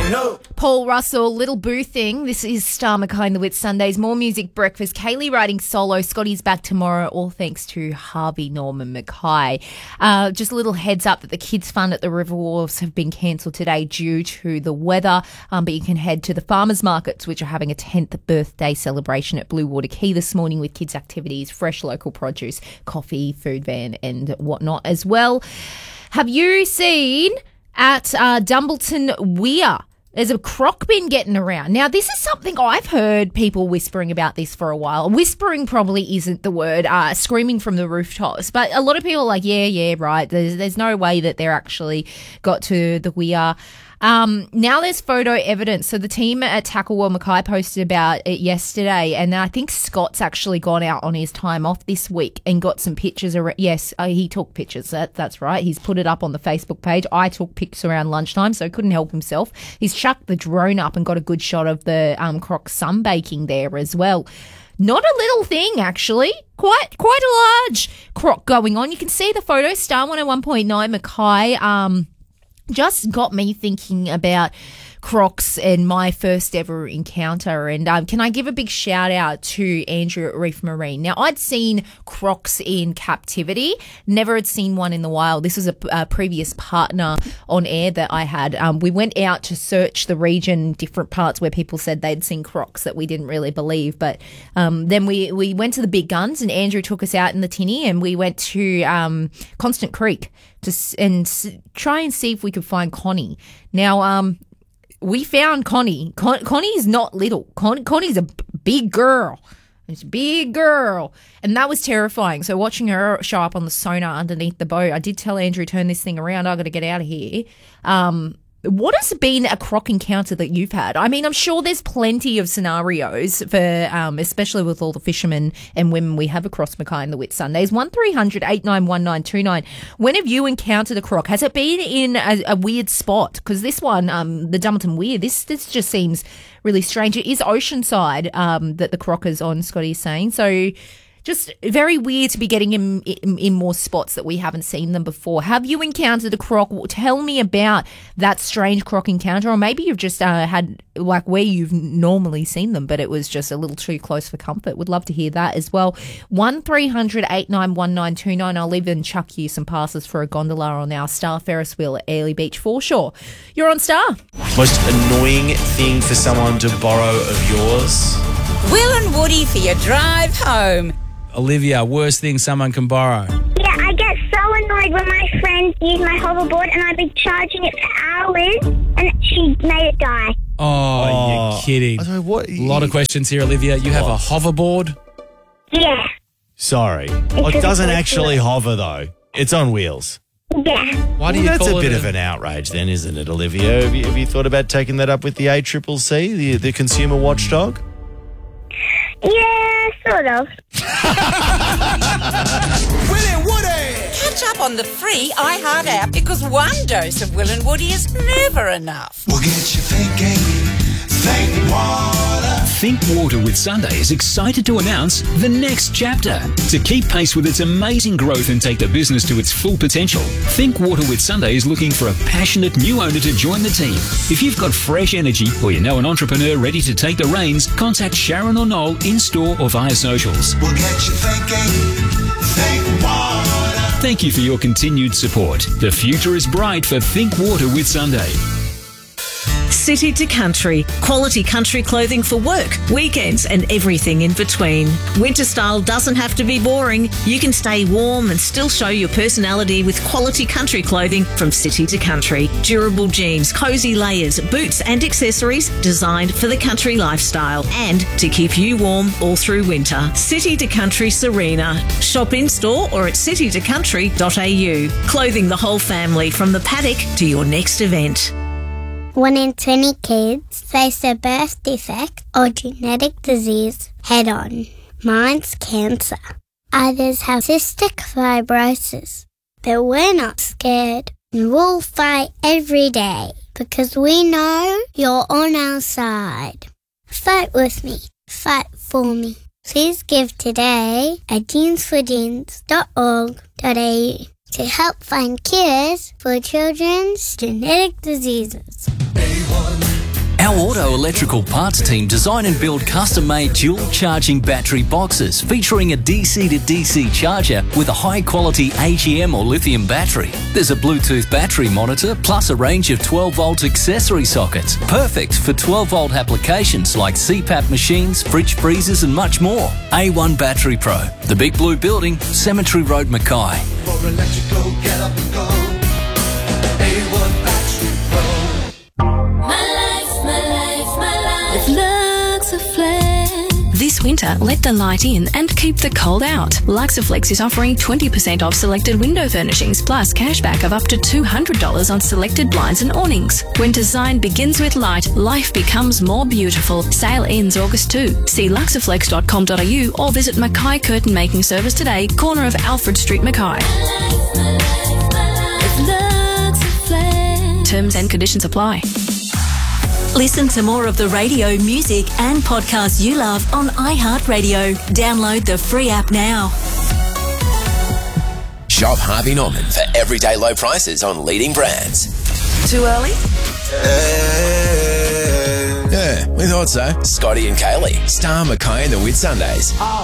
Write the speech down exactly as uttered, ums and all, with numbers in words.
no. Paul Russell, Little Boo Thing. This is Star Mackay and the Whitsundays. More music breakfast. Kaylee writing solo. Scotty's back tomorrow, all thanks to Harvey Norman Mackay. Uh, just a little heads up that the Kids Fund at the River Wharves have been cancelled today due to the weather. Um, but you can head to the farmers markets, which are having a tenth birthday celebration at Blue Water Quay this morning with kids' activities, fresh local produce, coffee, food van and whatnot as well. Have you seen at uh, Dumbleton Weir? There's a croc bin getting around. Now, this is something I've heard people whispering about this for a while. Whispering probably isn't the word, uh, screaming from the rooftops. But a lot of people are like, yeah, yeah, right. There's, there's no way that they're actually got to the Weir. Um, now there's photo evidence. So the team at Tackle World Mackay posted about it yesterday, and I think Scott's actually gone out on his time off this week and got some pictures. Ar- yes, uh, he took pictures. That, that's right. He's put it up on the Facebook page. I took pics around lunchtime, so he couldn't help himself. He's chucked the drone up and got a good shot of the um, croc sunbaking there as well. Not a little thing, actually. Quite quite a large croc going on. You can see the photo. Star one oh one point nine Mackay. Um... Just got me thinking about crocs and my first ever encounter. And um, can I give a big shout out to Andrew at Reef Marine? Now, I'd seen crocs in captivity, never had seen one in the wild. This was a, a previous partner on air that I had. Um, we went out to search the region, different parts where people said they'd seen crocs that we didn't really believe. But um, then we, we went to the big guns and Andrew took us out in the tinny and we went to um, Constant Creek to and s- try and see if we could find Connie. Now, um, we found Connie. Con- Connie's not little. Con- Connie's a b- big girl. It's a big girl. And that was terrifying. So watching her show up on the sonar underneath the boat, I did tell Andrew, turn this thing around. I've got to get out of here. Um, what has been a croc encounter that you've had? I mean, I'm sure there's plenty of scenarios for, um, especially with all the fishermen and women we have across Mackay and the Whitsundays. one three hundred eight nine one nine two nine. When have you encountered a croc? Has it been in a, a weird spot? Because this one, um, the Dumbleton Weir, this this just seems really strange. It is Oceanside um, that the croc is on, Scotty's saying. So just very weird to be getting in, in in more spots that we haven't seen them before. Have you encountered a croc? Tell me about that strange croc encounter, or maybe you've just uh, had like where you've normally seen them, but it was just a little too close for comfort. Would love to hear that as well. one three hundred eight nine one nine two nine. I'll even chuck you some passes for a gondola on our Star Ferris wheel at Airlie Beach foreshore. You're on Star. Most annoying thing for someone to borrow of yours? Will and Woody for your drive home. Olivia, worst thing someone can borrow? Yeah, I get so annoyed when my friends use my hoverboard and I've been charging it for hours and she made it die. Oh, Oh, you're kidding. I don't know what. A lot of questions here, Olivia. You have a hoverboard? Yeah, Sorry. Well, it really doesn't close actually to it. hover, though. It's on wheels. yeah. Why do Well, you that's call a it bit a- of an outrage then, isn't it, Olivia? Have you, have you thought about taking that up with the A C C C, the, the consumer watchdog? Yeah, sort of. Will and Woody. Catch up on the free iHeart app because one dose of Will and Woody is never enough. We'll get you thinking, think water. Think Water with Sunday is excited to announce the next chapter. To keep pace with its amazing growth and take the business to its full potential, Think Water with Sunday is looking for a passionate new owner to join the team. If you've got fresh energy or you know an entrepreneur ready to take the reins, contact Sharon or Noel in-store or via socials. We'll get you thinking, think water. Thank you for your continued support. The future is bright for Think Water with Sunday. City to Country, quality country clothing for work, weekends and everything in between. Winter style doesn't have to be boring. You can stay warm and still show your personality with quality country clothing from City to Country. Durable jeans, cosy layers, boots and accessories designed for the country lifestyle and to keep you warm all through winter. City to Country Serena. Shop in store or at city to country dot a u. Clothing the whole family from the paddock to your next event. One in twenty kids face a birth defect or genetic disease head on. Mine's cancer. Others have cystic fibrosis. But we're not scared. And we'll fight every day because we know you're on our side. Fight with me. Fight for me. Please give today at jeans for jeans dot org dot a u to help find cures for children's genetic diseases. A one Auto Electrical Parts team design and build custom-made dual-charging battery boxes featuring a D C to D C charger with a high-quality A G M or lithium battery. There's a Bluetooth battery monitor plus a range of twelve-volt accessory sockets, perfect for twelve-volt applications like C PAP machines, fridge freezers and much more. A one Battery Pro, the Big Blue Building, Cemetery Road, Mackay. For electrical, get up and go. A one Battery Pro. My life, my life, my life. With Luxaflex. This winter, let the light in and keep the cold out. Luxaflex is offering twenty percent off selected window furnishings plus cashback of up to two hundred dollars on selected blinds and awnings. When design begins with light, life becomes more beautiful. Sale ends August second. See luxaflex dot com dot a u or visit Mackay Curtain Making Service today, corner of Alfred Street, Mackay. Terms and conditions apply. Listen to more of the radio, music and podcasts you love on iHeartRadio. Download the free app now. Shop Harvey Norman for everyday low prices on leading brands. Too early? Yeah, we thought so. Scotty and Kaylee, Star, Mackay and the Whitsundays.